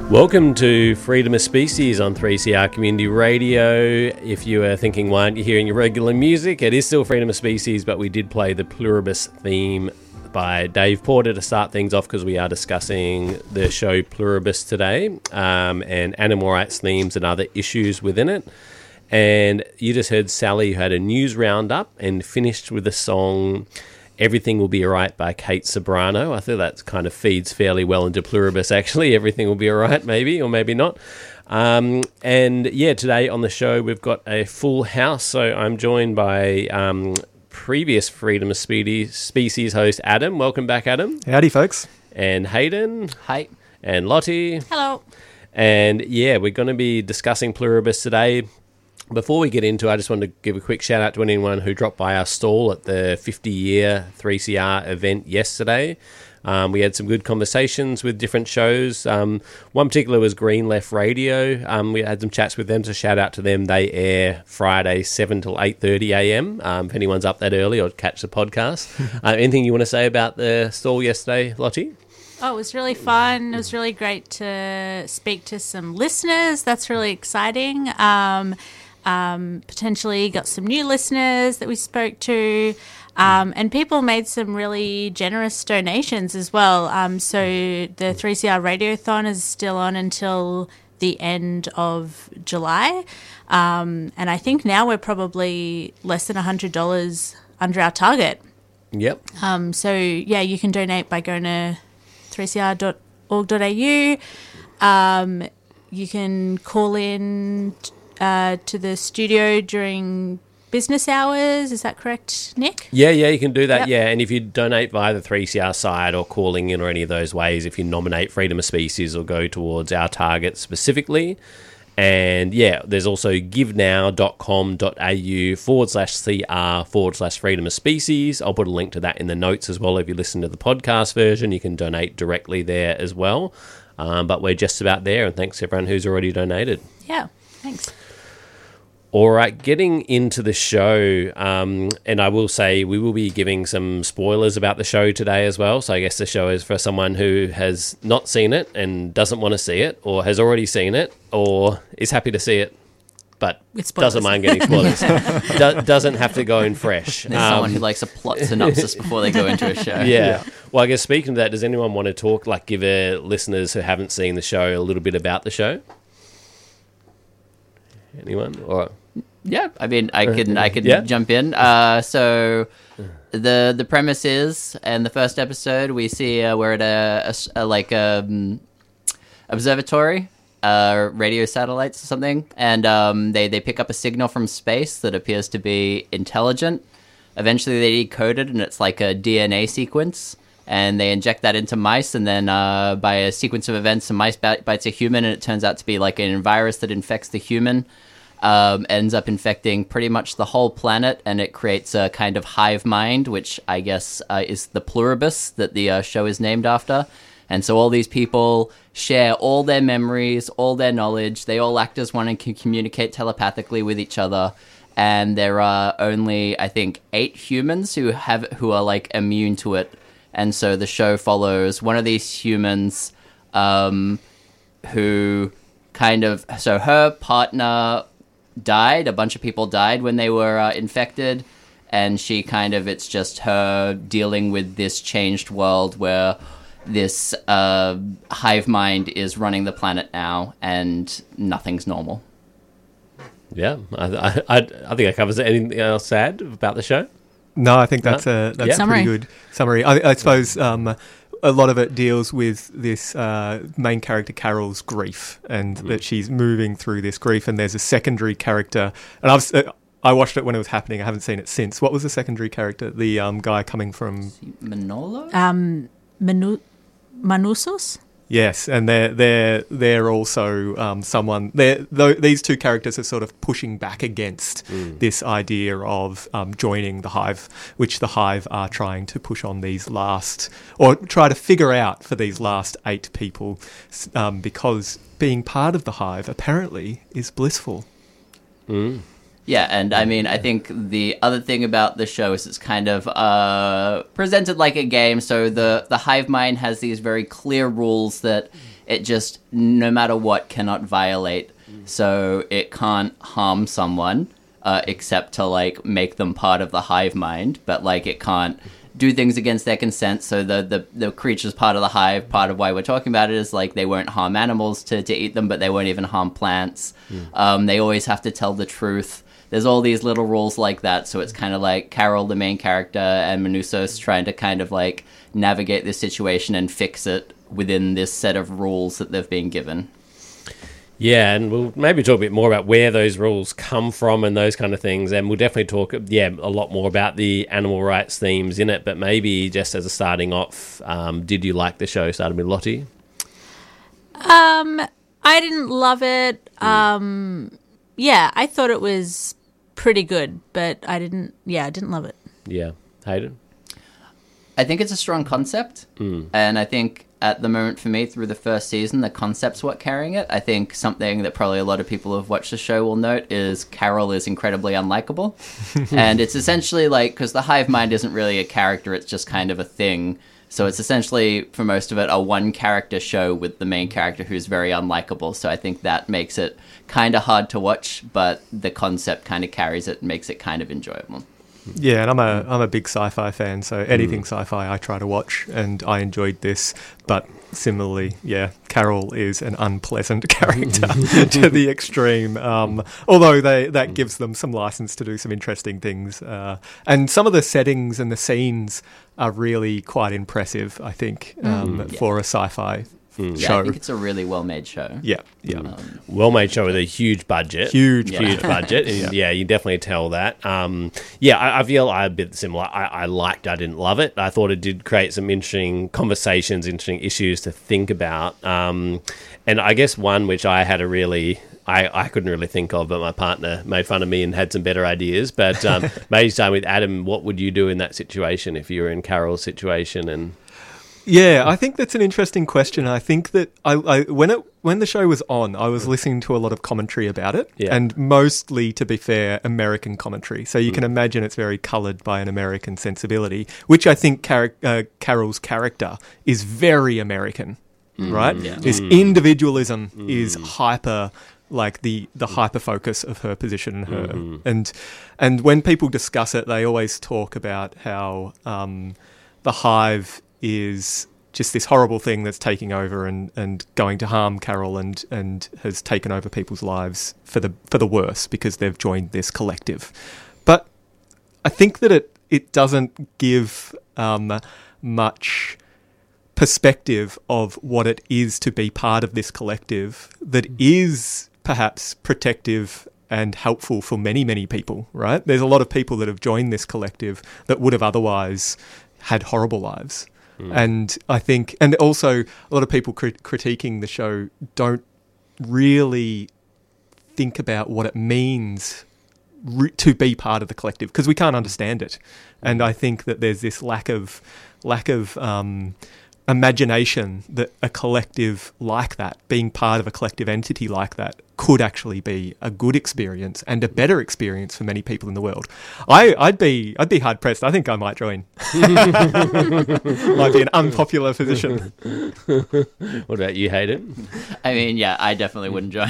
Welcome to Freedom of Species on 3CR Community Radio. If you are thinking, why aren't you hearing your regular music? It is still Freedom of Species, but we did play the Pluribus theme by Dave Porter to start things off because we are discussing the show Pluribus today and animal rights themes and other issues within it. And you just heard Sally, who had a news roundup and finished with the song Everything Will Be Alright by Kate Sobrano. I think that kind of feeds fairly well into Pluribus, actually. Everything will be alright, maybe, or maybe not. And yeah, today on the show, we've got a full house. So I'm joined by previous Freedom of Species host, Adam. Welcome back, Adam. Howdy, folks. And Hayden. Hi. And Lottie. Hello. And yeah, we're going to be discussing Pluribus today. Before we get into it, I just wanted to give a quick shout out to anyone who dropped by our stall at the 50-year 3CR event yesterday. We had some good conversations with different shows. One particular was Green Left Radio. We had some chats with them, so shout out to them. They air Friday 7 till 8:30 a.m. If anyone's up that early or catch the podcast. Anything you want to say about the stall yesterday, Lottie? Oh, it was really fun. It was really great to speak to some listeners. That's really exciting. Potentially got some new listeners that we spoke to, and people made some really generous donations as well. So the 3CR Radiothon is still on until the end of July, and I think now we're probably less than $100 under our target. Yep. So yeah, you can donate by going to 3cr.org.au. You can call in to the studio during business hours. Is that correct, Nick? Yeah, you can do that, Yep. yeah. And if you donate via the 3CR side or calling in or any of those ways, if you nominate Freedom of Species, will go towards our target specifically. And yeah, there's also givenow.com.au/CR/Freedom of Species. I'll put a link to that in the notes as well. If you listen to the podcast version, you can donate directly there as well. But we're just about there, and thanks to everyone who's already donated. Yeah, thanks. All right, getting into the show, and I will say we will be giving some spoilers about the show today as well. So I guess the show is for someone who has not seen it and doesn't want to see it, or has already seen it, or is happy to see it, but doesn't mind getting spoilers. Doesn't have to go in fresh. There's someone who likes a plot synopsis before they go into a show. Yeah. Well, I guess speaking of that, does anyone want to talk, like give listeners who haven't seen the show a little bit about the show? Anyone? Or... Yeah, I mean, I could Yeah? jump in. So the premise is, in the first episode, we see we're at a observatory, radio satellites or something, and they pick up a signal from space that appears to be intelligent. Eventually, they decode it, and it's like a DNA sequence, and they inject that into mice, and then by a sequence of events, a mice bites a human, and it turns out to be like a virus that infects the human. Ends up infecting pretty much the whole planet, and it creates a kind of hive mind, which I guess is the Pluribus that the show is named after. And so all these people share all their memories, all their knowledge. They all act as one and can communicate telepathically with each other. And there are only, I think, 8 humans who are like immune to it. And so the show follows one of these humans who kind of... So her partner died. A bunch of people died when they were infected, and she it's just her dealing with this changed world where this hive mind is running the planet now, and nothing's normal. Yeah, I think that covers it. Anything else sad about the show? No, I think that's a pretty good summary. I suppose a lot of it deals with this main character Carol's grief, and that she's moving through this grief, and there's a secondary character, and I watched it when it was happening. I haven't seen it since. What was the secondary character? The guy coming from Manolo? Manusos? Yes, and they're also someone. These two characters are sort of pushing back against this idea of joining the hive, which the hive are trying to push on these last, or try to figure out for these last 8 people, because being part of the hive apparently is blissful. Yeah, and I mean, I think the other thing about the show is it's kind of presented like a game. So the hive mind has these very clear rules that it just, no matter what, cannot violate. So it can't harm someone except to like make them part of the hive mind, but like it can't do things against their consent. So the creature's part of the hive. Part of why we're talking about it is like they won't harm animals to eat them, but they won't even harm plants. They always have to tell the truth. There's all these little rules like that, so it's kind of like Carol, the main character, and Manousos trying to kind of like navigate this situation and fix it within this set of rules that they've been given. Yeah, and we'll maybe talk a bit more about where those rules come from and those kind of things, and we'll definitely talk, a lot more about the animal rights themes in it, but maybe just as a starting off, did you like the show, starting with Lottie? I didn't love it. Yeah, I thought it was pretty good, but I didn't love it. Yeah. Hayden? I think it's a strong concept, and I think at the moment for me, through the first season, the concept's what carrying it. I think something that probably a lot of people who have watched the show will note is Carol is incredibly unlikable. And it's essentially like, because the hive mind isn't really a character, it's just kind of a thing. So it's essentially, for most of it, a one-character show with the main character who's very unlikable. So I think that makes it kind of hard to watch, but the concept kind of carries it and makes it kind of enjoyable. Yeah, and I'm a big sci-fi fan, so anything sci-fi I try to watch, and I enjoyed this. But similarly, yeah, Carol is an unpleasant character to the extreme. Although that gives them some license to do some interesting things, and some of the settings and the scenes are really quite impressive, I think, for a sci-fi show. Yeah, I think it's a really well-made show. Yeah. Well-made show with a huge budget. Huge budget. And yeah, you definitely tell that. I feel I'm a bit similar. I didn't love it. I thought it did create some interesting conversations, interesting issues to think about. And I guess one which I had I couldn't really think of, but my partner made fun of me and had some better ideas. But maybe starting with Adam, what would you do in that situation if you were in Carol's situation? And yeah, I think that's an interesting question. I think that when the show was on, I was listening to a lot of commentary about it, and mostly, to be fair, American commentary. So you can imagine it's very coloured by an American sensibility, which I think Carol's character is very American, right? Yeah. This individualism is hyper, like the hyper focus of her position and her, and when people discuss it, they always talk about how the hive is just this horrible thing that's taking over and going to harm Carol and has taken over people's lives for the worse because they've joined this collective. But I think that it doesn't give much perspective of what it is to be part of this collective that is perhaps protective and helpful for many, many people, right? There's a lot of people that have joined this collective that would have otherwise had horrible lives. And I think, and also a lot of people critiquing the show don't really think about what it means to be part of the collective because we can't understand it. And I think that there's this lack of imagination that a collective like that, being part of a collective entity like that, could actually be a good experience and a better experience for many people in the world. I'd be hard pressed. I think I might join. Might be an unpopular position. What about you, Hayden? I mean, yeah, I definitely wouldn't join.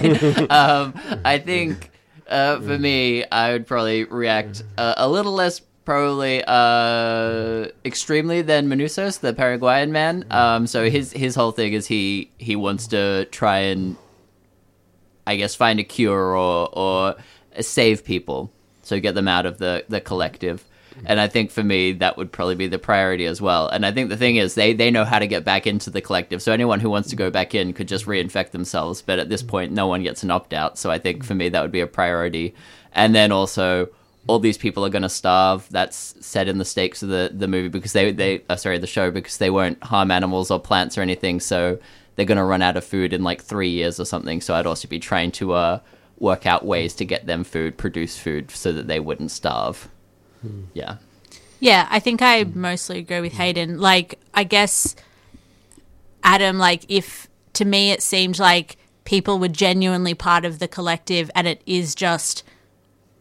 I think for me, I would probably react a little less probably extremely than Manousos, the Paraguayan man. So his whole thing is he wants to try and, I guess, find a cure or save people, so get them out of the collective. And I think for me, that would probably be the priority as well. And I think the thing is, they know how to get back into the collective. So anyone who wants to go back in could just reinfect themselves. But at this point, no one gets an opt-out. So I think for me, that would be a priority. And then also, all these people are going to starve. That's set in the stakes of the movie because the show, because they won't harm animals or plants or anything. So they're going to run out of food in like 3 years or something. So I'd also be trying to work out ways to get them food, produce food so that they wouldn't starve. Yeah. Yeah, I think I mostly agree with Hayden. Like, I guess, Adam, like, if to me it seemed like people were genuinely part of the collective and it is just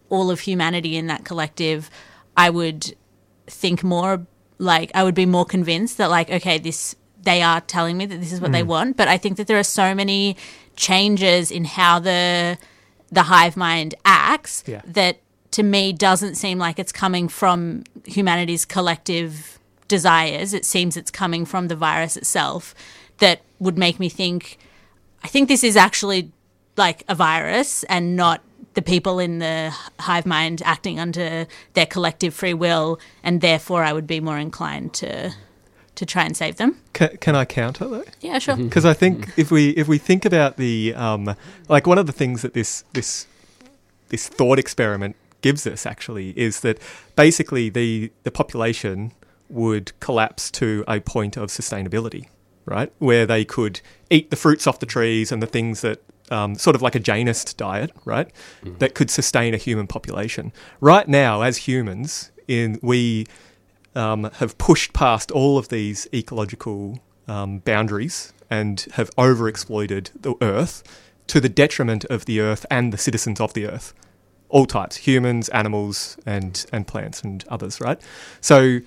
all of humanity in that collective, I would think more like, I would be more convinced that like, okay, they are telling me that this is what they want. But I think that there are so many changes in how the hive mind acts that to me doesn't seem like it's coming from humanity's collective desires. It seems it's coming from the virus itself, that would make me think, I think this is actually like a virus and not the people in the hive mind acting under their collective free will, and therefore I would be more inclined to try and save them. Can I counter though? Yeah, sure. Because I think if we think about the like one of the things that this thought experiment gives us actually is that basically the population would collapse to a point of sustainability, right? Where they could eat the fruits off the trees and the things that sort of like a Jainist diet, right? That could sustain a human population. Right now, as humans, we have pushed past all of these ecological boundaries and have overexploited the Earth to the detriment of the Earth and the citizens of the Earth. All types, humans, animals, and plants and others, right? So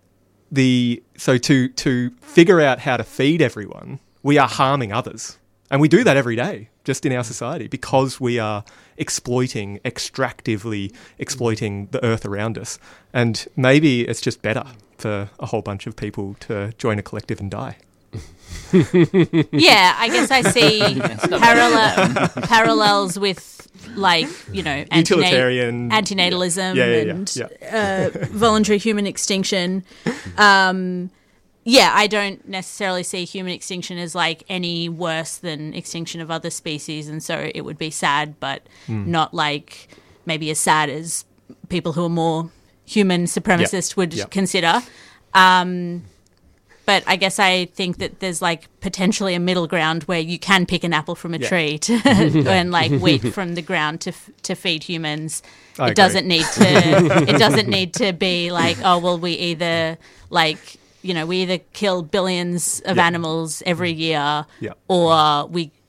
to figure out how to feed everyone, we are harming others. And we do that every day, just in our society, because we are extractively exploiting the earth around us. And maybe it's just better for a whole bunch of people to join a collective and die. Yeah, I guess I see parallels with, like, you know, utilitarian antinatalism and voluntary human extinction. Yeah, I don't necessarily see human extinction as like any worse than extinction of other species, and so it would be sad, but not like maybe as sad as people who are more human supremacist would consider. But I guess I think that there's like potentially a middle ground where you can pick an apple from a tree and like wheat from the ground to feed humans. It doesn't need to be like, oh well, we either kill billions of animals every year, or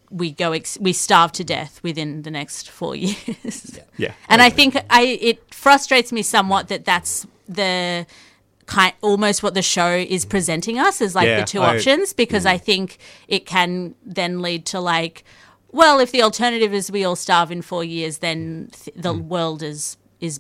we starve to death within the next 4 years. And I think it frustrates me somewhat that that's the almost what the show is presenting us as like the two options, because I think it can then lead to like, well, if the alternative is we all starve in 4 years, then the world is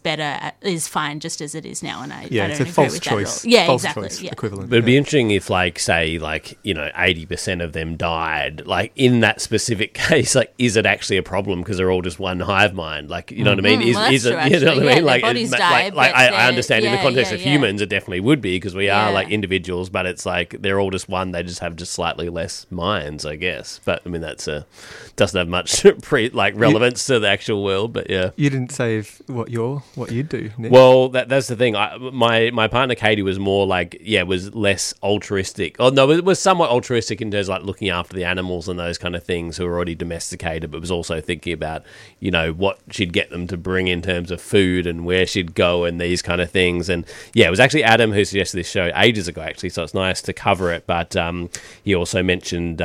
fine just as it is now, and I don't it's a agree false with choice. That rule. False Exactly. choice equivalent. But it'd be interesting if, like, say, like, you know, 80% of them died. Like, in that specific case, like, is it actually a problem because they're all just one hive mind? Like, you know what I mean? Well, is it? true, You know what I mean? Like, bodies die, I understand in the context of yeah. humans, it definitely would be because we are like individuals, but it's like they're all just one. They just have slightly less minds, I guess. But I mean, that's doesn't have much relevance to the actual world. But yeah, you didn't say what you'd do, Nick. Well, that's the thing. My partner Katie was more like, was less altruistic. Oh no, it was somewhat altruistic in terms of like looking after the animals and those kind of things who are already domesticated, but was also thinking about, you know, what she'd get them to bring in terms of food and where she'd go and these kind of things. And it was actually Adam who suggested this show ages ago, actually, so it's nice to cover it. But he also mentioned,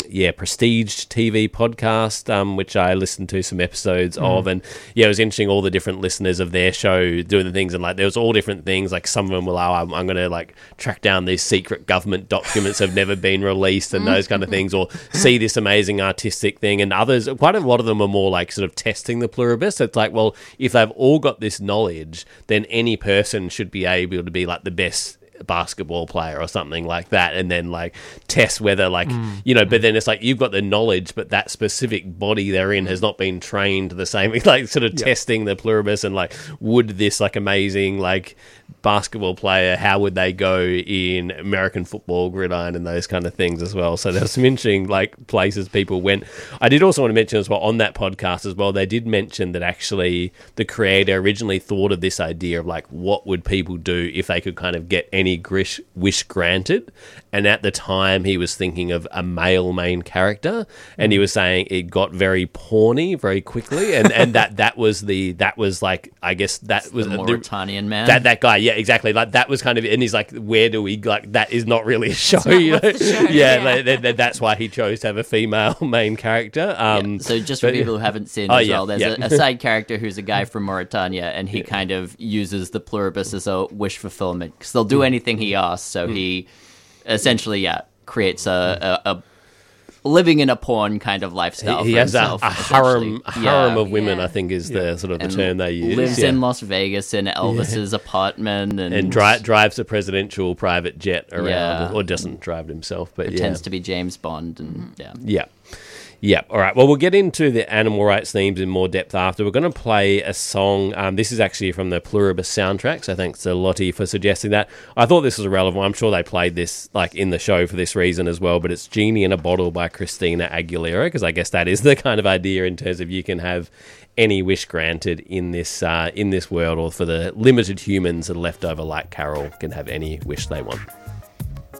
Prestige TV podcast, which I listened to some episodes of, and it was interesting, all the different listeners of their show doing the things, and like there was all different things. Like some of them were, I'm going to like track down these secret government documents that have never been released and those kind of things, or see this amazing artistic thing. And others, quite a lot of them are more like sort of testing the pluribus. It's like, well, if they've all got this knowledge, then any person should be able to be like the best basketball player or something like that, and then like test whether like but then it's like you've got the knowledge, but that specific body they're in has not been trained the same, like sort of testing the pluribus, and like would this like amazing like basketball player, how would they go in American football gridiron and those kind of things as well. So there's some interesting like places people went. I did also want to mention as well on that podcast as well, they did mention that actually the creator originally thought of this idea of like what would people do if they could kind of get any wish granted, and at the time he was thinking of a male main character, and he was saying it got very porny very quickly, and that was like, I guess that was the Mauritanian man. That guy Yeah, exactly. Like that was kind of, and he's like, where do we, like, that is not really a show, you know? That's why he chose to have a female main character. So just for people who haven't seen as well, there's a side character who's a guy from Mauritania, and he kind of uses the pluribus as a wish fulfillment, because they'll do anything he asks. So he essentially, creates a living in a porn kind of lifestyle. He has a harem of women, I think, is the sort of the term they use. Lives in Las Vegas in Elvis's apartment, and drives a presidential private jet around, or doesn't drive it himself, but pretends to be James Bond, and Yeah. All right. Well, we'll get into the animal rights themes in more depth after. We're going to play a song. This is actually from the Pluribus soundtrack, so thanks to Lottie for suggesting that. I thought this was a relevant one. I'm sure they played this like in the show for this reason as well, but it's Genie in a Bottle by Christina Aguilera, because I guess that is the kind of idea in terms of you can have any wish granted in this world, or for the limited humans that are left over like Carol can have any wish they want.